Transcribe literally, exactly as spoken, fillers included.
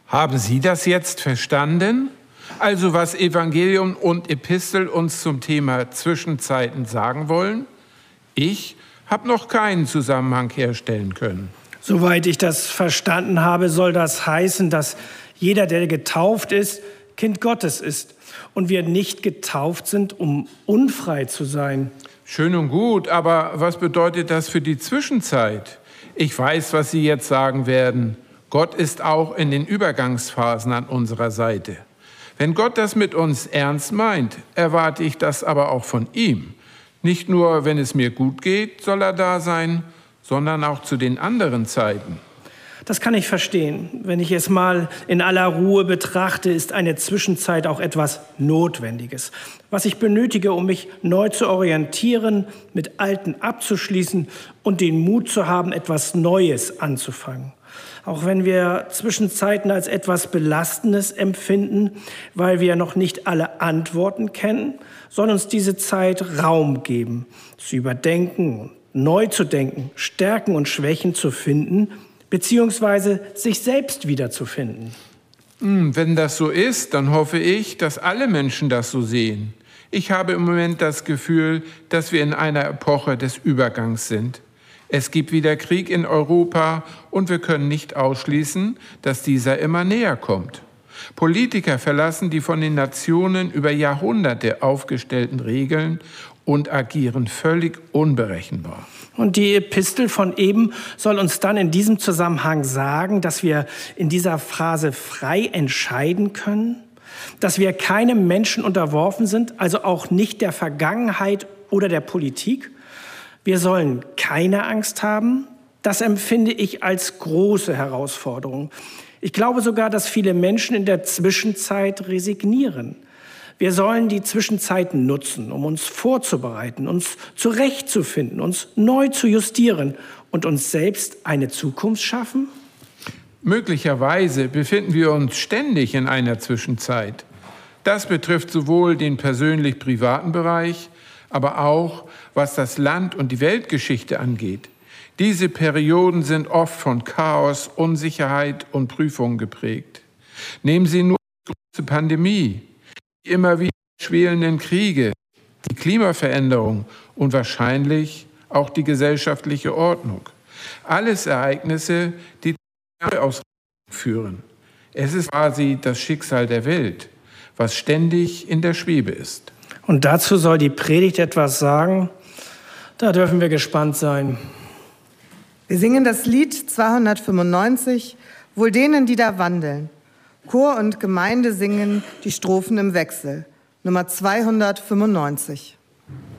Haben Sie das jetzt verstanden? Also was Evangelium und Epistel uns zum Thema Zwischenzeiten sagen wollen? Ich habe noch keinen Zusammenhang herstellen können. Soweit ich das verstanden habe, soll das heißen, dass jeder, der getauft ist, Kind Gottes ist und wir nicht getauft sind, um unfrei zu sein. Schön und gut, aber was bedeutet das für die Zwischenzeit? Ich weiß, was Sie jetzt sagen werden. Gott ist auch in den Übergangsphasen an unserer Seite. Wenn Gott das mit uns ernst meint, erwarte ich das aber auch von ihm. Nicht nur, wenn es mir gut geht, soll er da sein, sondern auch zu den anderen Zeiten. Das kann ich verstehen. Wenn ich es mal in aller Ruhe betrachte, ist eine Zwischenzeit auch etwas Notwendiges. Was ich benötige, um mich neu zu orientieren, mit Alten abzuschließen und den Mut zu haben, etwas Neues anzufangen. Auch wenn wir Zwischenzeiten als etwas Belastendes empfinden, weil wir noch nicht alle Antworten kennen, soll uns diese Zeit Raum geben, zu überdenken, neu zu denken, Stärken und Schwächen zu finden, beziehungsweise sich selbst wiederzufinden. Wenn das so ist, dann hoffe ich, dass alle Menschen das so sehen. Ich habe im Moment das Gefühl, dass wir in einer Epoche des Übergangs sind. Es gibt wieder Krieg in Europa und wir können nicht ausschließen, dass dieser immer näher kommt. Politiker verlassen die von den Nationen über Jahrhunderte aufgestellten Regeln und agieren völlig unberechenbar. Und die Epistel von eben soll uns dann in diesem Zusammenhang sagen, dass wir in dieser Phase frei entscheiden können, dass wir keinem Menschen unterworfen sind, also auch nicht der Vergangenheit oder der Politik. Wir sollen keine Angst haben. Das empfinde ich als große Herausforderung. Ich glaube sogar, dass viele Menschen in der Zwischenzeit resignieren. Wir sollen die Zwischenzeiten nutzen, um uns vorzubereiten, uns zurechtzufinden, uns neu zu justieren und uns selbst eine Zukunft schaffen? Möglicherweise befinden wir uns ständig in einer Zwischenzeit. Das betrifft sowohl den persönlich-privaten Bereich, aber auch, was das Land und die Weltgeschichte angeht. Diese Perioden sind oft von Chaos, Unsicherheit und Prüfungen geprägt. Nehmen Sie nur die große Pandemie, die immer wieder schwelenden Kriege, die Klimaveränderung und wahrscheinlich auch die gesellschaftliche Ordnung. Alles Ereignisse, die zu Neuausrichtung führen. Es ist quasi das Schicksal der Welt, was ständig in der Schwebe ist. Und dazu soll die Predigt etwas sagen. Da dürfen wir gespannt sein. Wir singen das Lied zweihundertfünfundneunzig, Wohl denen, die da wandeln. Chor und Gemeinde singen die Strophen im Wechsel. Nummer zweihundertfünfundneunzig.